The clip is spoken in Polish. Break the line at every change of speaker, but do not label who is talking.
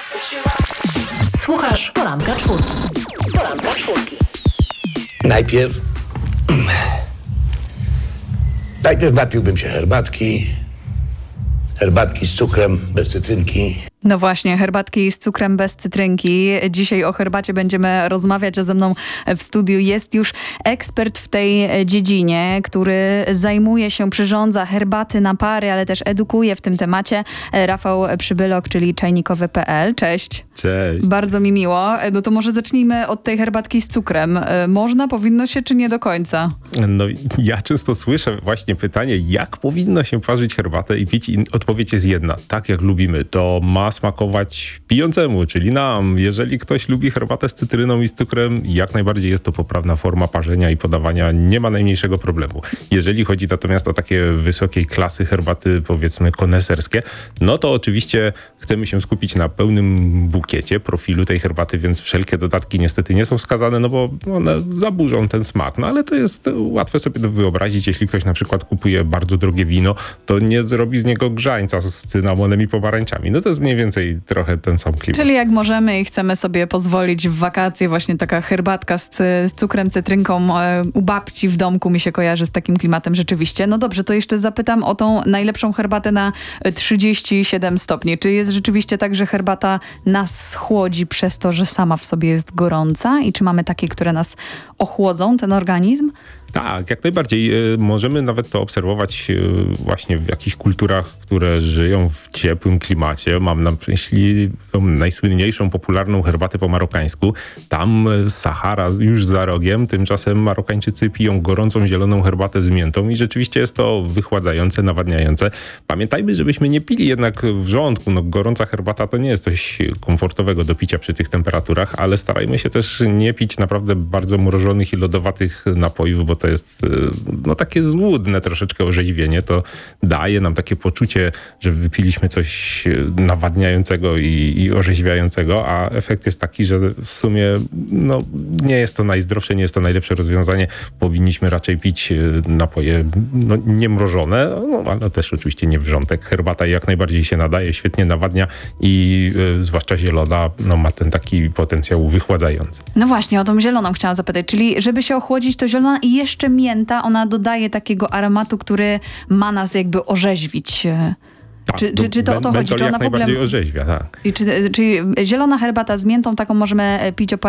Słuchasz Poranka Czwórki. Poranka Czwórki.
Najpierw napiłbym się herbatki z cukrem, bez cytrynki.
No właśnie, herbatki z cukrem bez cytrynki. Dzisiaj o herbacie będziemy rozmawiać, a ze mną w studiu jest już ekspert w tej dziedzinie, który zajmuje się, przyrządza herbaty na pary, ale też edukuje w tym temacie. Rafał Przybylok, czyli czajnikowy.pl. Cześć.
Cześć.
Bardzo mi miło. No to może zacznijmy od tej herbatki z cukrem. Można, powinno się, czy nie do końca?
No ja często słyszę właśnie pytanie, jak powinno się parzyć herbatę i pić, i odpowiedź jest jedna. Tak jak lubimy. To ma smakować pijącemu, czyli nam. Jeżeli ktoś lubi herbatę z cytryną i z cukrem, jak najbardziej jest to poprawna forma parzenia i podawania, nie ma najmniejszego problemu. Jeżeli chodzi natomiast o takie wysokiej klasy herbaty, powiedzmy koneserskie, no to oczywiście chcemy się skupić na pełnym bukiecie, profilu tej herbaty, więc wszelkie dodatki niestety nie są wskazane, no bo one zaburzą ten smak. No ale to jest łatwe sobie to wyobrazić. Jeśli ktoś na przykład kupuje bardzo drogie wino, to nie zrobi z niego grzańca z cynamonem i pomarańczami. No to jest mniej więcej trochę ten sam klimat.
Czyli jak możemy i chcemy sobie pozwolić w wakacje, właśnie taka herbatka z cukrem, cytrynką u babci w domku mi się kojarzy z takim klimatem rzeczywiście. No dobrze, to jeszcze zapytam o tą najlepszą herbatę na 37 stopni. Czy jest rzeczywiście tak, że herbata nas schłodzi przez to, że sama w sobie jest gorąca? I czy mamy takie, które nas ochłodzą, ten organizm?
Tak, jak najbardziej. Możemy nawet to obserwować właśnie w jakichś kulturach, które żyją w ciepłym klimacie. Mam na myśli tą najsłynniejszą, popularną herbatę po marokańsku. Tam Sahara już za rogiem, tymczasem Marokańczycy piją gorącą, zieloną herbatę z miętą i rzeczywiście jest to wychładzające, nawadniające. Pamiętajmy, żebyśmy nie pili jednak wrzątku. No, gorąca herbata to nie jest coś komfortowego do picia przy tych temperaturach, ale starajmy się też nie pić naprawdę bardzo mrożonych i lodowatych napojów, bo to jest no takie złudne troszeczkę orzeźwienie. To daje nam takie poczucie, że wypiliśmy coś nawadniającego i orzeźwiającego, a efekt jest taki, że w sumie no, nie jest to najzdrowsze, nie jest to najlepsze rozwiązanie. Powinniśmy raczej pić napoje no, niemrożone, no, ale też oczywiście nie wrzątek. Herbata jak najbardziej się nadaje, świetnie nawadnia i zwłaszcza zielona no, ma ten taki potencjał wychładzający.
No właśnie, o tą zieloną chciałam zapytać. Czyli żeby się ochłodzić, to zielona i jeszcze mięta, ona dodaje takiego aromatu, który ma nas jakby orzeźwić.
Tak,
czy to o to chodzi? Czy ona
jak
w ogóle
najbardziej orzeźwia, tak.
Czyli zielona herbata z miętą, taką możemy pić o